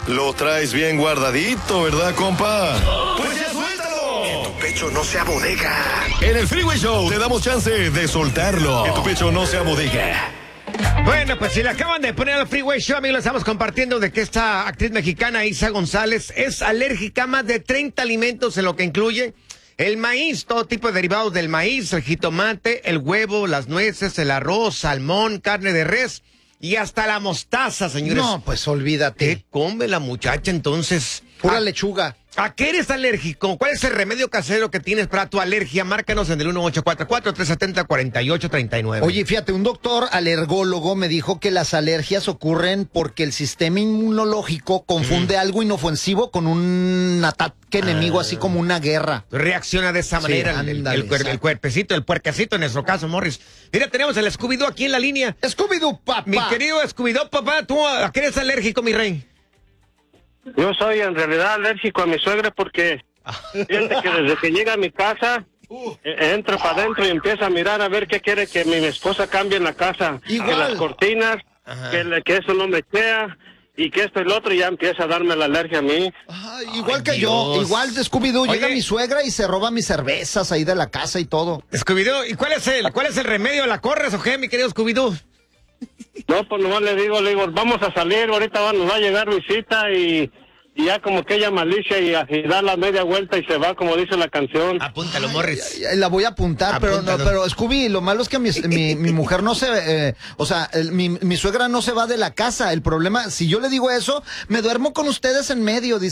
Lo traes bien guardadito, ¿verdad, compa? Pues ya suéltalo. Que tu pecho no sea bodega. En el Freeway Show te damos chance de soltarlo. Que tu pecho no sea bodega. Bueno, pues si le acaban de poner al Freeway Show, amigos, estamos compartiendo de que esta actriz mexicana, Isa González, es alérgica a más de 30 alimentos, en lo que incluye el maíz, todo tipo de derivados del maíz, el jitomate, el huevo, las nueces, el arroz, salmón, carne de res y hasta la mostaza, señores. No, pues olvídate. ¿Qué come la muchacha entonces? Pura lechuga. ¿A qué eres alérgico? ¿Cuál es el remedio casero que tienes para tu alergia? Márcanos en el 1844-370-4839. Oye, fíjate, un doctor alergólogo me dijo que las alergias ocurren porque el sistema inmunológico confunde algo inofensivo con un ataque enemigo, así como una guerra. Reacciona de esa manera Sí, el ándale, cuerpecito, el puerquecito en nuestro caso, Morris. Mira, tenemos el Scooby-Doo aquí en la línea. Scooby-Doo, papá. Mi querido Scooby-Doo, papá, ¿tú a qué eres alérgico, mi rey? Yo soy en realidad alérgico a mi suegra porque fíjate que desde que llega a mi casa entra para adentro y empieza a mirar a ver qué quiere que mi esposa cambie en la casa. Igual. Que las cortinas, que eso no me queda y que esto y lo otro, y ya empieza a darme la alergia a mí. Igual Ay, que yo, Dios. igual de Scooby-Doo. Oye. Llega mi suegra y se roba mis cervezas ahí de la casa y todo. Scooby-Doo, ¿y cuál es el remedio? ¿La corres o qué, mi querido Scooby-Doo? No, pues nomás le digo, vamos a salir, ahorita nos va a llegar visita y ya como que ella malicia y da la media vuelta y se va, como dice la canción. Apúntalo, Morris. La voy a apuntar, pero no, Apúntalo. pero Scooby, lo malo es que mi mujer no se, mi suegra no se va de la casa. El problema, si yo le digo eso, me duermo con ustedes en medio, dice.